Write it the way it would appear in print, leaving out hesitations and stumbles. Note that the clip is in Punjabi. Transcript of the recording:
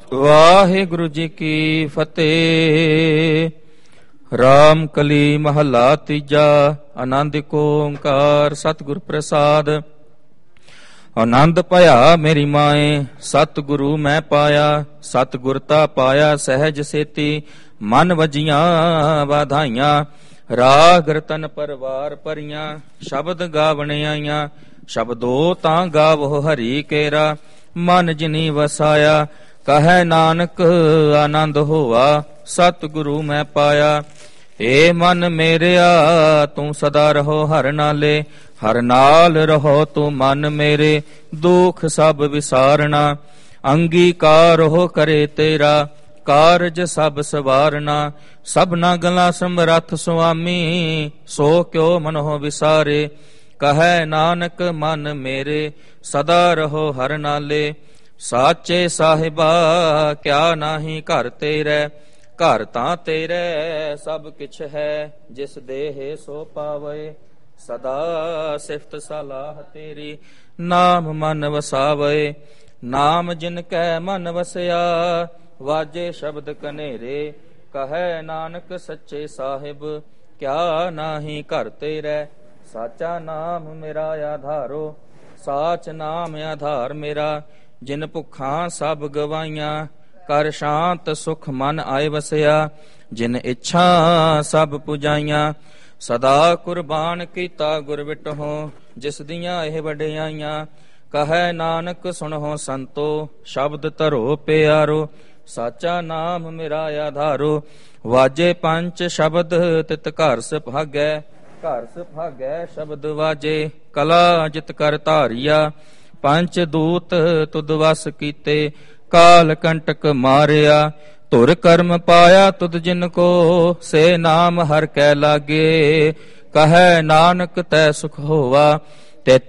ਵਾਹਿਗੁਰੂ ਜੀ ਕੀ ਫਤਿਹ। ਰਾਮ ਕਲੀ ਮਹੱਲਾ ਤੀਜਾ। ਆਨੰਦ ਏਕ ਓੰਕਾਰ ਸਤਿਗੁਰ ਪ੍ਰਸਾਦ। ਆਨੰਦ ਭਇਆ ਮੇਰੀ ਮਾਏ, ਸਤਿਗੁਰੂ ਮੈਂ ਪਾਇਆ। ਸਤਿਗੁਰ ਤਾ ਪਾਇਆ ਸਹਿਜ ਸੇਤੀ, ਮਨ ਵਜੀਆਂ ਵਾਧਾਈਆਂ। ਰਾਗ ਰਤਨ ਪਰਵਾਰ ਭਰੀਆਂ, ਸ਼ਬਦ ਗਾਵਣ ਆਈਆਂ। ਸ਼ਬਦੋ ਤਾਂ ਗਾਵੋ ਹਰੀ ਕੇਰਾ, ਮਨ ਜਿਨੀ ਵਸਾਇਆ। ਕਹੈ ਨਾਨਕ ਆਨੰਦ ਹੋਆ, ਸਤਿਗੁਰੂ ਮੈਂ ਪਾਇਆ। ਏ ਮਨ ਮੇਰਿਆ ਤੂੰ ਸਦਾ ਰਹੋ ਹਰ ਨਾਲੇ, ਹਰ ਨਾਲ ਰਹੋ ਤੂੰ ਮਨ ਮੇਰੇ। ਦੁਖ ਸਭ ਵਿਸਾਰਣਾ, ਅੰਗੀਕਾਰ ਹੋ ਕਰੇ ਤੇਰਾ। ਕਾਰਜ ਸਭ ਸਵਾਰਨਾ, ਸਭਨਾ ਗਲਾ ਸਮਰੱਥ ਸੁਆਮੀ। ਸੋ ਕਿਉ ਮਨੋ ਵਿਸਾਰੇ, ਕਹੈ ਨਾਨਕ ਮਨ ਮੇਰੇ। ਸਦਾ ਰਹੋ ਹਰ ਨਾਲੇ, ਸਾਚੇ ਸਾਹਿਬਾ ਕਿਆ ਨਾਹੀ ਘਰ ਤੇਰੇ। ਘਰ ਤਾਂ ਤੇਰੇ ਸਭ ਕਿਛ ਹੈ, ਜਿਸ ਦੇਹ ਸੋ ਪਾਵੇ। ਸਦਾ ਸਿਫਤ ਸਲਾਹ ਤੇਰੀ, ਨਾਮ ਮਨ ਵਸਾਵੇ। ਨਾਮ ਜਿਨ ਕੈ ਮਨ ਵਸਿਆ, ਵਾਜੇ ਸ਼ਬਦ ਕਨੇਰੇ। ਕਹੈ ਨਾਨਕ ਸੱਚੇ ਸਾਹਿਬ, ਕਿਆ ਨਾਹੀ ਘਰ ਤੇਰੇ। ਸਾਚਾ ਨਾਮ ਮੇਰਾ ਆਧਾਰੋ, ਸਾਚ ਨਾਮ ਆਧਾਰ ਮੇਰਾ। ਜਿਨ ਭੁੱਖਾਂ ਸਭ ਗਵਾਈਆਂ, ਕਰ ਸ਼ਾਂਤ ਸੁਖ ਮਨ ਆਏ ਵਸਿਆ। ਜਿਨ ਇੱਛਾ ਸਭ ਪੁਜਾਈਆਂ, ਸਦਾ ਕੁਰਬਾਨ ਕੀਤਾ ਗੁਰ ਵਿਟਹੁ। ਜਿਸ ਦੀਆਂ ਇਹ ਵਡਿਆਈਆਂ, ਕਹੈ ਨਾਨਕ ਸੁਣਹੁ ਸੰਤੋ। ਸ਼ਬਦ ਧਰੋ ਪਿਆਰੋ, ਸਾਚਾ ਨਾਮ ਮੇਰਾ ਆਧਾਰੋ। ਵਾਜੇ ਪੰਚ ਸ਼ਬਦ ਤਿਤ ਘਰ ਸੁਭਾਗੈ, ਘਰ ਸੁਭਾਗੈ ਸ਼ਬਦ ਵਾਜੇ। ਕਲਾ ਜਿਤ ਕਰ ਧਾਰਿਆ, ਪੰਚ ਦੂਤ ਤੁਧ ਵਸ ਕੀਤੇ। ਕਾਲ ਕੰਟਕ ਮਾਰਿਆ, ਧੁਰ ਕਰਮ ਪਾਇਆ ਤੁਧ ਜਿਨ ਕੋ। ਸੇ ਨਾਮ ਹਰ ਕੈ ਲਾਗੇ, ਕਹੈ ਨਾਨਕ ਤੈ ਸੁਖ ਹੋਵਾ।